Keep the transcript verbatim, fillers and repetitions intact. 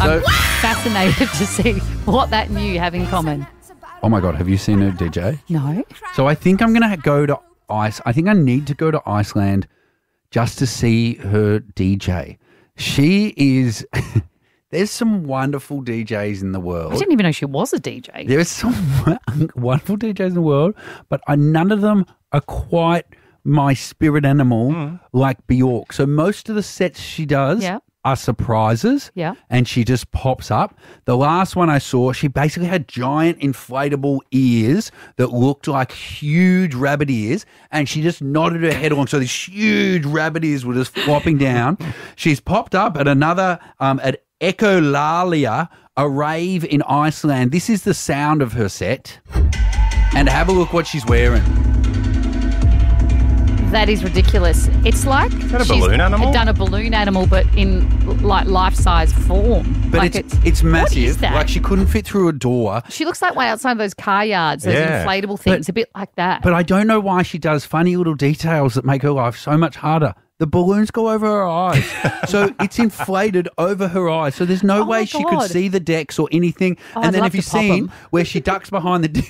I'm So- fascinated to see what that and you have in common. Oh my God, have you seen her D J? No. So I think I'm going to go to Ice. I think I need to go to Iceland just to see her D J. She is. There's some wonderful D Js in the world. I didn't even know she was a D J. There's some wonderful D Js in the world, but I, none of them are quite my spirit animal Mm. like Bjork. So most of the sets she does Yeah. are surprises. Yeah. And she just pops up. The last one I saw, she basically had giant inflatable ears that looked like huge rabbit ears, and she just nodded her head along. So these huge rabbit ears were just flopping down. She's popped up at another, um, at Echolalia, a rave in Iceland. This is the sound of her set. And have a look what she's wearing. That is ridiculous. It's like that a she's balloon animal? done a balloon animal, but in like life-size form. But like it's, it's massive. What is that? Like she couldn't fit through a door. She looks like one outside of those car yards, those Yeah. inflatable things, a bit like that. But I don't know why she does funny little details that make her life so much harder. The balloons go over her eyes. So it's inflated over her eyes. So there's no Oh way my she could God. see the decks or anything. Oh, and I'd then love if you've to pop seen 'em. where she ducks behind the